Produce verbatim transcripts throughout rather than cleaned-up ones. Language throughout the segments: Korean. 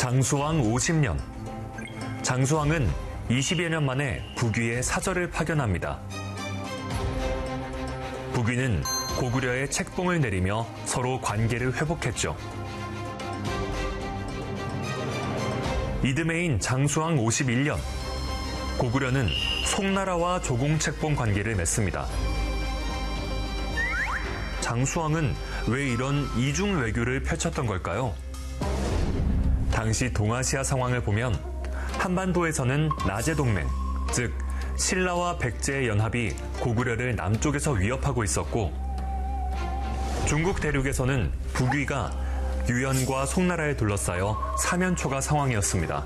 장수왕 오십 년. 장수왕은 이십여 년 만에 북위에 사절을 파견합니다. 북위는 고구려의 책봉을 내리며 서로 관계를 회복했죠. 이듬해인 장수왕 오십일 년, 고구려는 송나라와 조공책봉 관계를 맺습니다. 장수왕은 왜 이런 이중 외교를 펼쳤던 걸까요? 당시 동아시아 상황을 보면 한반도에서는 라제동맹, 즉 신라와 백제의 연합이 고구려를 남쪽에서 위협하고 있었고, 중국 대륙에서는 북위가 유연과 송나라에 둘러싸여 사면초가 상황이었습니다.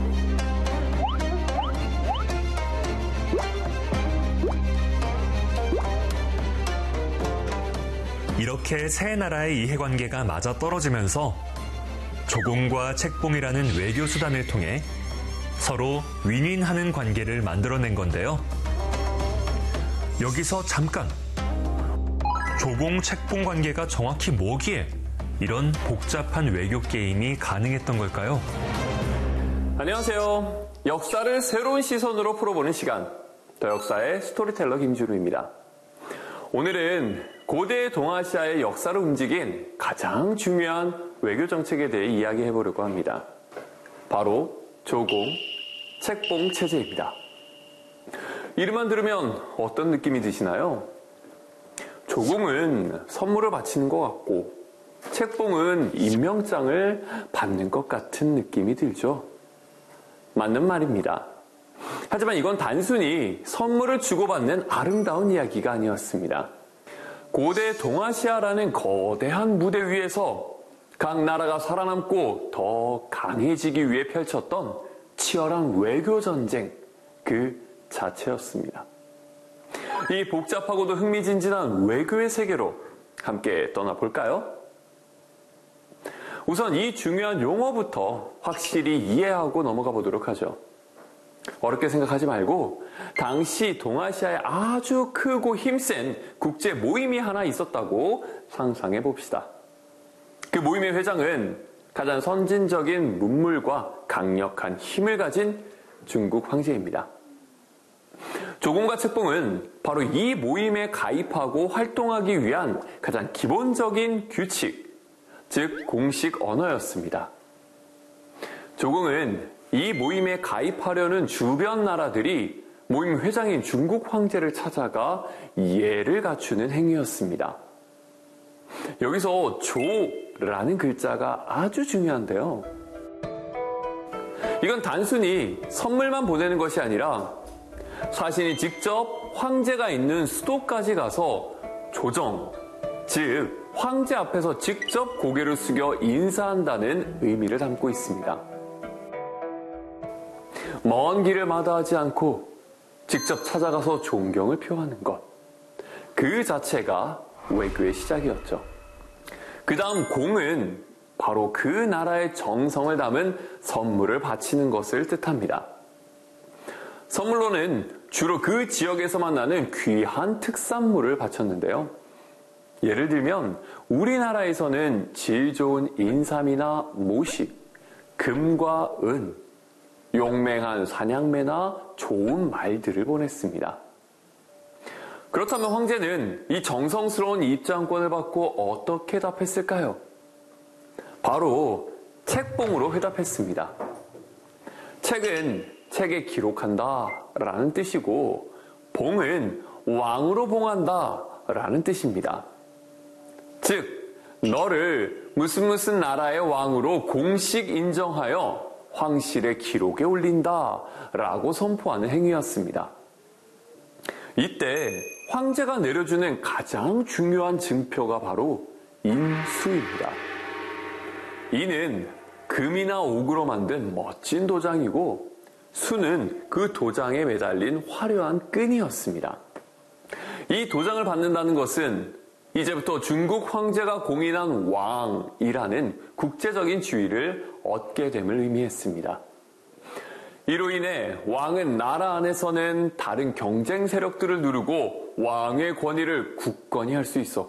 이렇게 세 나라의 이해관계가 맞아떨어지면서 조공과 책봉이라는 외교 수단을 통해 서로 윈윈하는 관계를 만들어낸 건데요. 여기서 잠깐, 조공-책봉 관계가 정확히 뭐기에 이런 복잡한 외교 게임이 가능했던 걸까요? 안녕하세요. 역사를 새로운 시선으로 풀어보는 시간, 더 역사의 스토리텔러 김준우입니다. 오늘은 고대 동아시아의 역사를 움직인 가장 중요한 외교 정책에 대해 이야기해보려고 합니다. 바로 조공, 책봉 체제입니다. 이름만 들으면 어떤 느낌이 드시나요? 조공은 선물을 바치는 것 같고, 책봉은 임명장을 받는 것 같은 느낌이 들죠. 맞는 말입니다. 하지만 이건 단순히 선물을 주고받는 아름다운 이야기가 아니었습니다. 고대 동아시아라는 거대한 무대 위에서 각 나라가 살아남고 더 강해지기 위해 펼쳤던 치열한 외교 전쟁 그 자체였습니다. 이 복잡하고도 흥미진진한 외교의 세계로 함께 떠나볼까요? 우선 이 중요한 용어부터 확실히 이해하고 넘어가 보도록 하죠. 어렵게 생각하지 말고 당시 동아시아에 아주 크고 힘센 국제 모임이 하나 있었다고 상상해 봅시다. 그 모임의 회장은 가장 선진적인 문물과 강력한 힘을 가진 중국 황제입니다. 조공과 책봉은 바로 이 모임에 가입하고 활동하기 위한 가장 기본적인 규칙, 즉 공식 언어였습니다. 조공은 이 모임에 가입하려는 주변 나라들이 모임 회장인 중국 황제를 찾아가 이해를 갖추는 행위였습니다. 여기서 조라는 글자가 아주 중요한데요. 이건 단순히 선물만 보내는 것이 아니라 자신이 직접 황제가 있는 수도까지 가서 조정, 즉 황제 앞에서 직접 고개를 숙여 인사한다는 의미를 담고 있습니다. 먼 길을 마다하지 않고 직접 찾아가서 존경을 표하는 것, 그 자체가 외교의 시작이었죠. 그 다음 공은 바로 그 나라의 정성을 담은 선물을 바치는 것을 뜻합니다. 선물로는 주로 그 지역에서만 나는 귀한 특산물을 바쳤는데요. 예를 들면 우리나라에서는 질 좋은 인삼이나 모식, 금과 은, 용맹한 사냥매나 좋은 말들을 보냈습니다. 그렇다면 황제는 이 정성스러운 입장권을 받고 어떻게 답했을까요? 바로 책봉으로 회답했습니다. 책은 책에 기록한다 라는 뜻이고, 봉은 왕으로 봉한다 라는 뜻입니다. 즉, 너를 무슨 무슨 나라의 왕으로 공식 인정하여 황실의 기록에 올린다 라고 선포하는 행위였습니다. 이때 황제가 내려주는 가장 중요한 증표가 바로 인수입니다. 이는 금이나 옥으로 만든 멋진 도장이고, 수는 그 도장에 매달린 화려한 끈이었습니다. 이 도장을 받는다는 것은 이제부터 중국 황제가 공인한 왕이라는 국제적인 지위를 얻게 됨을 의미했습니다. 이로 인해 왕은 나라 안에서는 다른 경쟁 세력들을 누르고 왕의 권위를 굳건히 할 수 있었고,